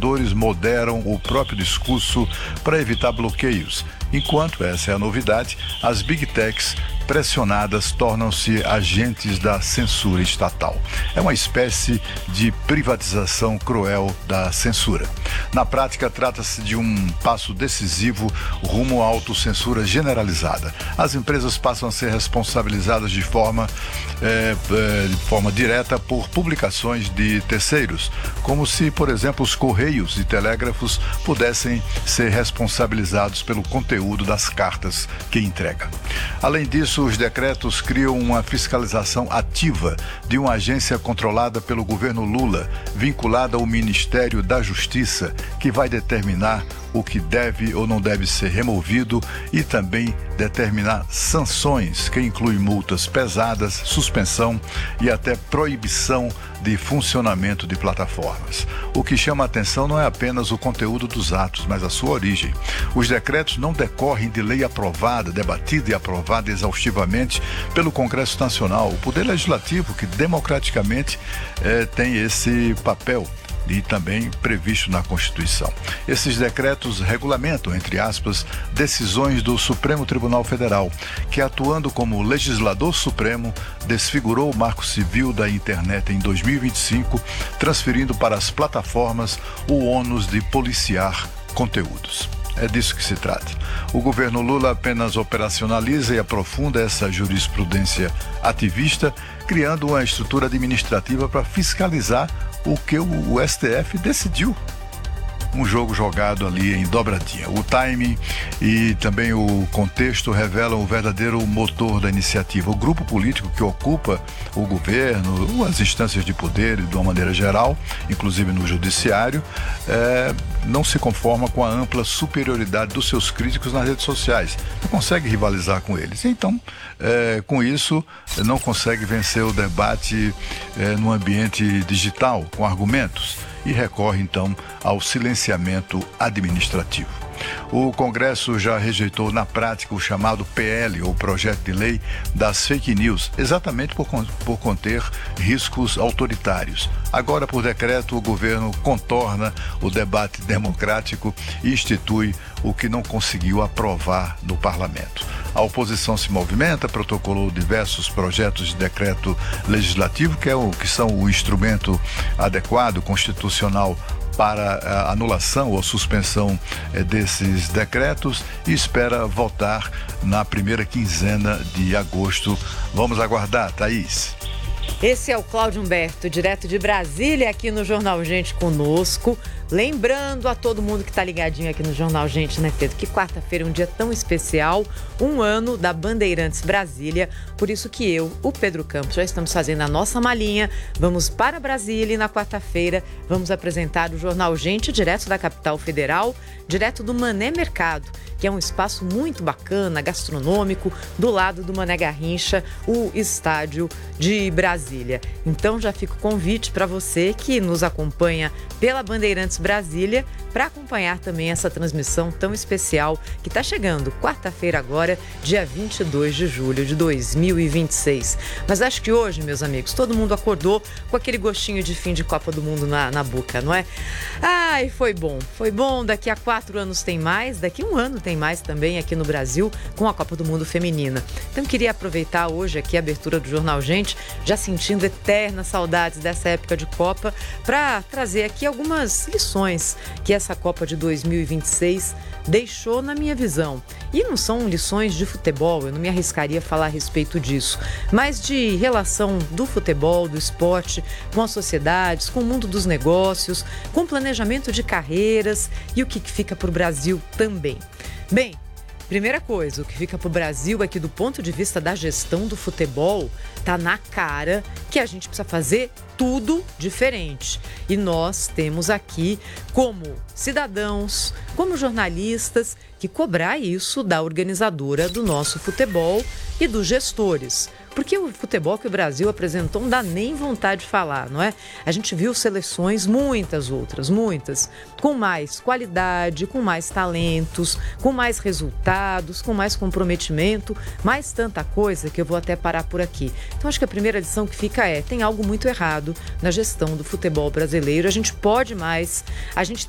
influenciadores moderam o próprio discurso para evitar bloqueios. Enquanto essa é a novidade, as Big Techs pressionadas tornam-se agentes da censura estatal. É uma espécie de privatização cruel da censura. Na prática, trata-se de um passo decisivo rumo à autocensura generalizada. As empresas passam a ser responsabilizadas de forma direta por publicações de terceiros, como se, por exemplo, os correios e telégrafos pudessem ser responsabilizados pelo conteúdo das cartas que entrega. Além disso, os decretos criam uma fiscalização ativa de uma agência controlada pelo governo Lula, vinculada ao Ministério da Justiça, que vai determinar o que deve ou não deve ser removido e também determinar sanções, que incluem multas pesadas, suspensão e até proibição de funcionamento de plataformas. O que chama a atenção não é apenas o conteúdo dos atos, mas a sua origem. Os decretos não decorrem de lei aprovada, debatida e aprovada exaustivamente pelo Congresso Nacional, o Poder Legislativo, que democraticamente tem esse papel e também previsto na Constituição. Esses decretos regulamentam, entre aspas, decisões do Supremo Tribunal Federal, que, atuando como legislador supremo, desfigurou o Marco Civil da Internet em 2025, transferindo para as plataformas o ônus de policiar conteúdos. É disso que se trata. O governo Lula apenas operacionaliza e aprofunda essa jurisprudência ativista, criando uma estrutura administrativa para fiscalizar o que o STF decidiu. Um jogo jogado ali em dobradinha. O timing e também o contexto revelam o verdadeiro motor da iniciativa. O grupo político que ocupa o governo, as instâncias de poder de uma maneira geral, inclusive no judiciário, não se conforma com a ampla superioridade dos seus críticos nas redes sociais. Não consegue rivalizar com eles. Então, com isso, não consegue vencer o debate no ambiente digital, com argumentos, e recorre, então, ao silenciamento administrativo. O Congresso já rejeitou na prática o chamado PL, ou Projeto de Lei das Fake News, exatamente por conter riscos autoritários. Agora, por decreto, o governo contorna o debate democrático e institui o que não conseguiu aprovar no parlamento. A oposição se movimenta, protocolou diversos projetos de decreto legislativo, que são o instrumento adequado, constitucional, para a anulação ou suspensão desses decretos, e espera votar na primeira quinzena de agosto. Vamos aguardar, Thaís. Esse é o Cláudio Humberto, direto de Brasília, aqui no Jornal Gente conosco. Lembrando a todo mundo que está ligadinho aqui no Jornal Gente, né, Pedro? Que quarta-feira é um dia tão especial, 1 ano da Bandeirantes Brasília. Por isso que eu, o Pedro Campos, já estamos fazendo a nossa malinha. Vamos para Brasília e na quarta-feira vamos apresentar o Jornal Gente direto da capital federal, direto do Mané Mercado, que é um espaço muito bacana, gastronômico, do lado do Mané Garrincha, o estádio de Brasília. Então já fica o convite para você que nos acompanha pela Bandeirantes Brasília, para acompanhar também essa transmissão tão especial que está chegando quarta-feira agora, dia 22 de julho de 2026. Mas acho que hoje, meus amigos, todo mundo acordou com aquele gostinho de fim de Copa do Mundo na boca, não é? Ai, foi bom. Daqui a 4 anos tem mais, daqui a 1 ano tem mais também aqui no Brasil com a Copa do Mundo Feminina. Então queria aproveitar hoje aqui a abertura do Jornal Gente, já sentindo eternas saudades dessa época de Copa, para trazer aqui algumas lições que essa Copa de 2026 deixou na minha visão. E não são lições de futebol, eu não me arriscaria a falar a respeito disso, mas de relação do futebol, do esporte, com as sociedades, com o mundo dos negócios, com o planejamento de carreiras e o que fica para o Brasil também. Bem, primeira coisa, o que fica para o Brasil é que, do ponto de vista da gestão do futebol, tá na cara que a gente precisa fazer tudo diferente. E nós temos aqui, como cidadãos, como jornalistas, que cobrar isso da organizadora do nosso futebol e dos gestores. Porque o futebol que o Brasil apresentou não dá nem vontade de falar, não é? A gente viu seleções, muitas, com mais qualidade, com mais talentos, com mais resultados, com mais comprometimento, mais tanta coisa que eu vou até parar por aqui. Então, acho que a primeira lição que fica tem algo muito errado na gestão do futebol brasileiro. A gente pode mais, a gente